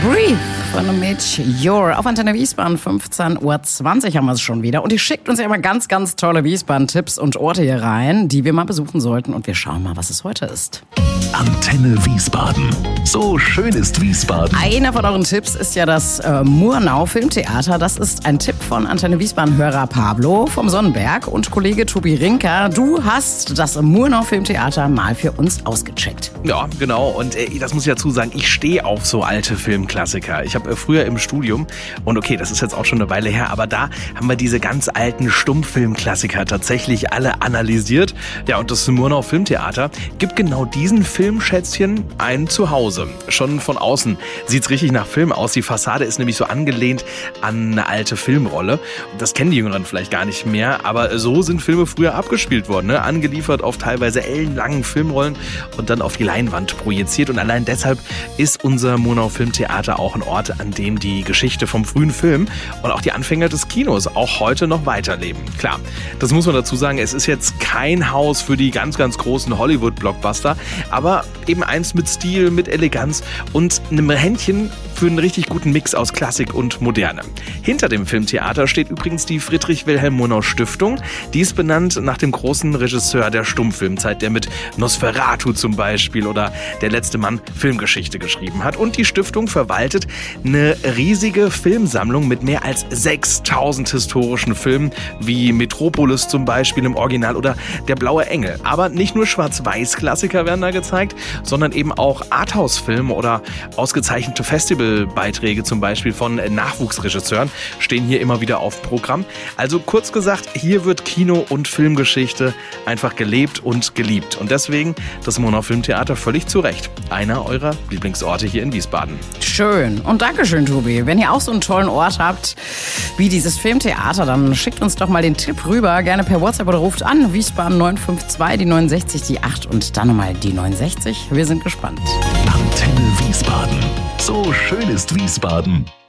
Breathe von Meteor auf Antenne Wiesbaden, 15:20 Uhr haben wir es schon wieder. Und ihr schickt uns ja immer ganz, ganz tolle Wiesbaden-Tipps und Orte hier rein, die wir mal besuchen sollten. Und wir schauen mal, was es heute ist. Antenne Wiesbaden. So schön ist Wiesbaden. Einer von euren Tipps ist ja das Murnau Filmtheater. Das ist ein Tipp von Antenne Wiesbaden-Hörer Pablo vom Sonnenberg und Kollege Tobi Rinker. Du hast das Murnau Filmtheater mal für uns ausgecheckt. Ja, genau. Und das muss ich dazu sagen, ich stehe auf so alte Filmklassiker. Ich habe früher im Studium, und okay, das ist jetzt auch schon eine Weile her, aber da haben wir diese ganz alten Stummfilmklassiker tatsächlich alle analysiert. Ja, und das Murnau Filmtheater gibt genau diesen Filmschätzchen ein Zuhause. Schon von außen sieht's richtig nach Film aus. Die Fassade ist nämlich so angelehnt an eine alte Filmrolle. Das kennen die Jüngeren vielleicht gar nicht mehr, aber so sind Filme früher abgespielt worden, ne? Angeliefert auf teilweise ellenlangen Filmrollen und dann auf die Leinwand projiziert. Und allein deshalb ist unser Murnau Filmtheater auch ein Ort, an dem die Geschichte vom frühen Film und auch die Anfänge des Kinos auch heute noch weiterleben. Klar, das muss man dazu sagen, es ist jetzt kein Haus für die ganz, ganz großen Hollywood-Blockbuster, aber eben eins mit Stil, mit Eleganz und einem Händchen für einen richtig guten Mix aus Klassik und Moderne. Hinter dem Filmtheater steht übrigens die Friedrich-Wilhelm-Murnau-Stiftung. Die ist benannt nach dem großen Regisseur der Stummfilmzeit, der mit Nosferatu zum Beispiel oder Der letzte Mann Filmgeschichte geschrieben hat. Und die Stiftung verwaltet eine riesige Filmsammlung mit mehr als 6000 historischen Filmen, wie Metropolis zum Beispiel im Original oder Der blaue Engel. Aber nicht nur Schwarz-Weiß-Klassiker werden da gezeigt, sondern eben auch Arthouse-Filme oder ausgezeichnete Festivalbeiträge zum Beispiel von Nachwuchsregisseuren stehen hier immer wieder auf Programm. Also kurz gesagt, hier wird Kino- und Filmgeschichte einfach gelebt und geliebt. Und deswegen das Murnau Filmtheater völlig zu Recht einer eurer Lieblingsorte hier in Wiesbaden. Schön. Und Dankeschön, Tobi. Wenn ihr auch so einen tollen Ort habt wie dieses Filmtheater, dann schickt uns doch mal den Tipp rüber. Gerne per WhatsApp oder ruft an. Wiesbaden 952, die 69, die 8 und dann nochmal die 69. Wir sind gespannt. Antenne Wiesbaden. So schön ist Wiesbaden.